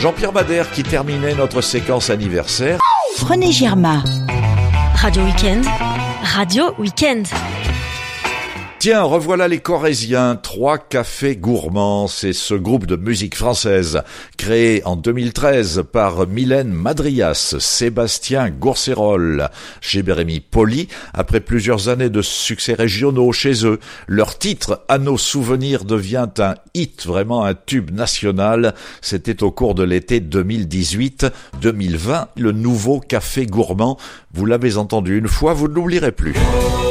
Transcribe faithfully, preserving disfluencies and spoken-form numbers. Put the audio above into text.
Jean-Pierre Madère qui terminait notre séquence anniversaire. René Girma. Radio Week-end. Radio Week-end. Tiens, revoilà les Corésiens, trois cafés gourmands. C'est ce groupe de musique française créé en deux mille treize par Mylène Madrias, Sébastien Gourcerol, Jérémy Poli. Après plusieurs années de succès régionaux chez eux, leur titre « À nos souvenirs » devient un hit, vraiment un tube national. C'était au cours de l'été deux mille dix-huit deux mille vingt, le nouveau café gourmand. Vous l'avez entendu une fois, vous ne l'oublierez plus.